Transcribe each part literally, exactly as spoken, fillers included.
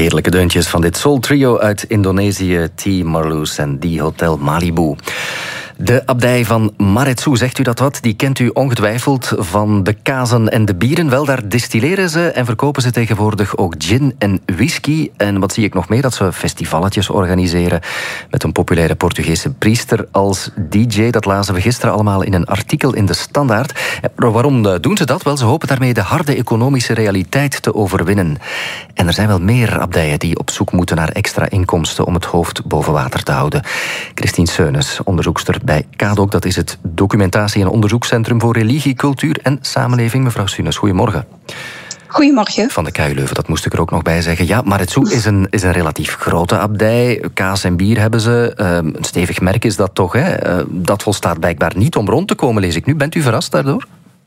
Heerlijke deuntjes van dit soul trio uit Indonesië, T. Marloes en die Hotel Malibu. De abdij van Maretsu, zegt u dat wat? Die kent u ongetwijfeld van de kazen en de bieren. Wel, daar distilleren ze en verkopen ze tegenwoordig ook gin en whisky. En wat zie ik nog meer? Dat ze festivaletjes organiseren met een populaire Portugese priester als D J. Dat lazen we gisteren allemaal in een artikel in de Standaard. Waarom doen ze dat? Wel, ze hopen daarmee de harde economische realiteit te overwinnen. En er zijn wel meer abdijen die op zoek moeten naar extra inkomsten om het hoofd boven water te houden. Christine Seunes, onderzoekster bij KADOK, dat is het Documentatie- en Onderzoekscentrum voor Religie, Cultuur en Samenleving. Mevrouw Seunes, goedemorgen. Goedemorgen. Van de K U Leuven, dat moest ik er ook nog bij zeggen. Ja, Maretsu is een, is een relatief grote abdij. Kaas en bier hebben ze. Uh, een stevig merk is dat toch, hè? Uh, dat volstaat blijkbaar niet om rond te komen, lees ik nu. Bent u verrast daardoor?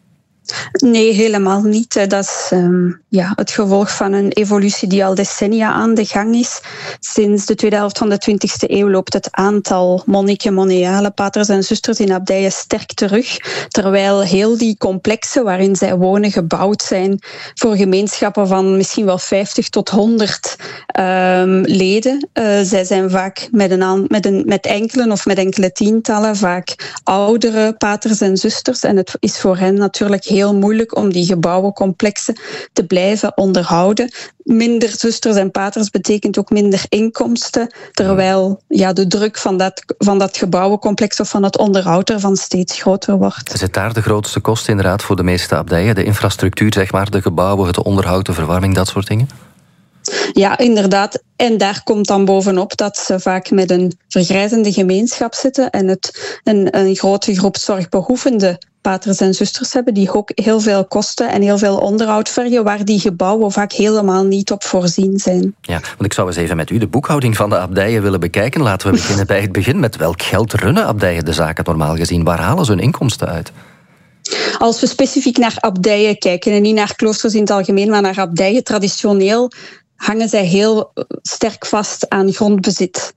Nee, helemaal niet. Dat is um, ja, het gevolg van een evolutie die al decennia aan de gang is. Sinds de tweede helft van de twintigste eeuw loopt het aantal monniken, monialen, paters en zusters in abdijen sterk terug. Terwijl heel die complexen waarin zij wonen gebouwd zijn voor gemeenschappen van misschien wel vijftig tot honderd um, leden. Uh, zij zijn vaak met, een aan, met, een, met enkele of met enkele tientallen, vaak oudere paters en zusters. En het is voor hen natuurlijk heel moeilijk om die gebouwencomplexen te blijven onderhouden. Minder zusters en paters betekent ook minder inkomsten, terwijl ja, de druk van dat, van dat gebouwencomplex of van het onderhoud ervan steeds groter wordt. Zit daar de grootste kost inderdaad voor de meeste abdijen? De infrastructuur, zeg maar, de gebouwen, het onderhoud, de verwarming, dat soort dingen? Ja, inderdaad. En daar komt dan bovenop dat ze vaak met een vergrijzende gemeenschap zitten en het, een, een grote groep zorgbehoevende paters en zusters hebben die ook heel veel kosten en heel veel onderhoud vergen, waar die gebouwen vaak helemaal niet op voorzien zijn. Ja, want ik zou eens even met u de boekhouding van de abdijen willen bekijken. Laten we beginnen bij het begin. Met welk geld runnen abdijen de zaken normaal gezien? Waar halen ze hun inkomsten uit? Als we specifiek naar abdijen kijken en niet naar kloosters in het algemeen, maar naar abdijen traditioneel, hangen zij heel sterk vast aan grondbezit.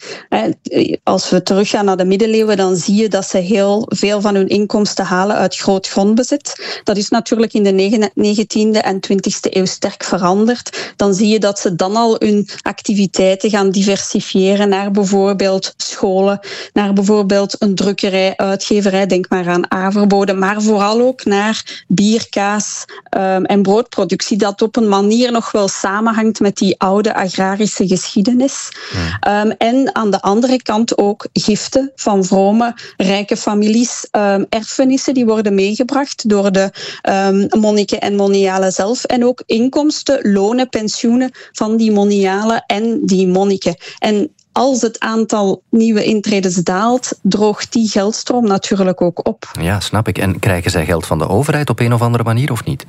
Als we teruggaan naar de middeleeuwen, dan zie je dat ze heel veel van hun inkomsten halen uit groot grondbezit. Dat is natuurlijk in de negentiende en twintigste eeuw sterk veranderd. Dan zie je dat ze dan al hun activiteiten gaan diversifiëren naar bijvoorbeeld scholen, naar bijvoorbeeld een drukkerij, uitgeverij, denk maar aan Averbode, maar vooral ook naar bier, kaas um, en broodproductie, dat op een manier nog wel samenhangt met die oude agrarische geschiedenis. Ja. Um, en aan de andere kant ook giften van vrome, rijke families, um, erfenissen die worden meegebracht door de um, monniken en monialen zelf. En ook inkomsten, lonen, pensioenen van die monialen en die monniken. En als het aantal nieuwe intredens daalt, droogt die geldstroom natuurlijk ook op. Ja, snap ik. En krijgen zij geld van de overheid op een of andere manier of niet?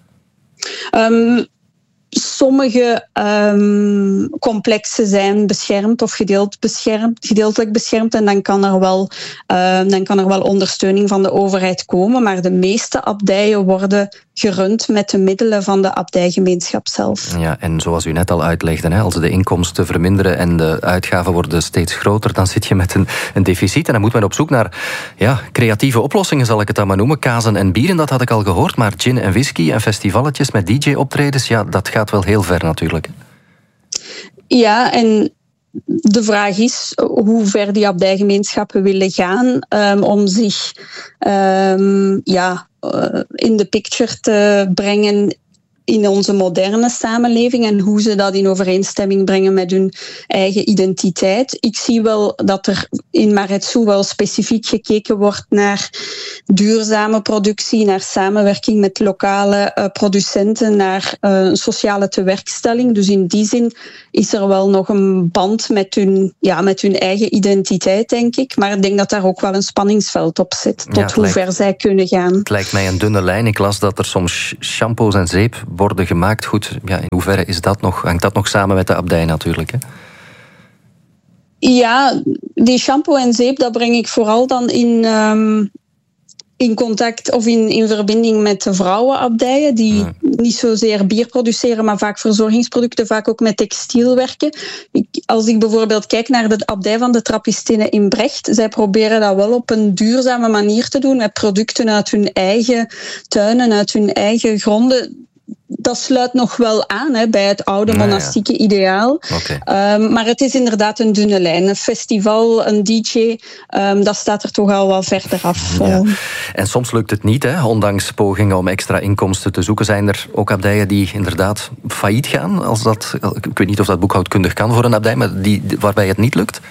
Um, Sommige um, complexen zijn beschermd of gedeeld beschermd, gedeeltelijk beschermd en dan kan, er wel, uh, dan kan er wel ondersteuning van de overheid komen. Maar de meeste abdijen worden gerund met de middelen van de abdijgemeenschap zelf. Ja, en zoals u net al uitlegde, hè, als de inkomsten verminderen en de uitgaven worden steeds groter, dan zit je met een, een deficit. En dan moet men op zoek naar ja, creatieve oplossingen, zal ik het dan maar noemen. Kazen en bieren, dat had ik al gehoord, maar gin en whisky en festivaletjes met D J-optredens, ja, dat gaat wel heel ver natuurlijk. Ja, en de vraag is hoe ver die abdijgemeenschappen willen gaan um, om zich um, ja, uh, in de picture te brengen in onze moderne samenleving en hoe ze dat in overeenstemming brengen met hun eigen identiteit. Ik zie wel dat er in Maretsu wel specifiek gekeken wordt naar duurzame productie, naar samenwerking met lokale uh, producenten, naar uh, een sociale tewerkstelling. Dus in die zin is er wel nog een band met hun, ja, met hun eigen identiteit, denk ik. Maar ik denk dat daar ook wel een spanningsveld op zit, tot ja, hoe lijkt, ver zij kunnen gaan. Het lijkt mij een dunne lijn. Ik las dat er soms shampoos en zeep worden gemaakt. Goed, ja, in hoeverre is dat nog, hangt dat nog samen met de abdij natuurlijk, hè? Ja, die shampoo en zeep, dat breng ik vooral dan in, um, in contact of in, in verbinding met de vrouwenabdijen die ja. niet zozeer bier produceren, maar vaak verzorgingsproducten, vaak ook met textiel werken. Ik, als ik bijvoorbeeld kijk naar de abdij van de Trappistinnen in Brecht, zij proberen dat wel op een duurzame manier te doen, met producten uit hun eigen tuinen, uit hun eigen gronden. dat sluit nog wel aan hè, bij het oude Nou ja. monastieke ideaal. Okay. Um, maar het is inderdaad een dunne lijn. Een festival, een D J, um, dat staat er toch al wel verder af. Ja. En soms lukt het niet, hè? Ondanks pogingen om extra inkomsten te zoeken. Zijn er ook abdijen die inderdaad failliet gaan? Als dat, ik weet niet of dat boekhoudkundig kan voor een abdij, maar die, waarbij het niet lukt?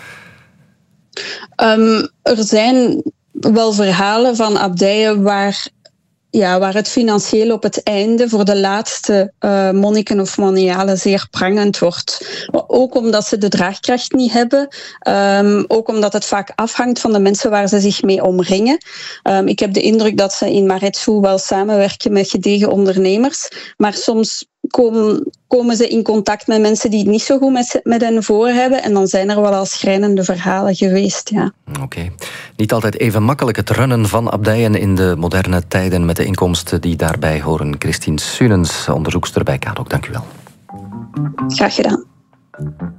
Um, er zijn wel verhalen van abdijen waar, ja, waar het financieel op het einde voor de laatste uh, monniken of monialen zeer prangend wordt. Ook omdat ze de draagkracht niet hebben. Um, ook omdat het vaak afhangt van de mensen waar ze zich mee omringen. Um, ik heb de indruk dat ze in Maretsu wel samenwerken met gedegen ondernemers. Maar soms komen, komen ze in contact met mensen die het niet zo goed met, met hen voor hebben. En dan zijn er wel al schrijnende verhalen geweest, ja. Oké. Okay. Niet altijd even makkelijk het runnen van abdijen in de moderne tijden met de inkomsten die daarbij horen. Christine Sunens, onderzoekster bij K A D O C. Dank u wel. Graag gedaan.